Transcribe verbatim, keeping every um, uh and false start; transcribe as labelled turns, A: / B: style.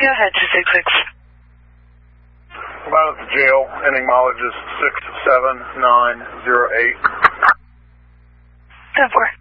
A: Go ahead, two six six.
B: Come out of the jail, enigmologist six seven nine zero eight.
A: ten four.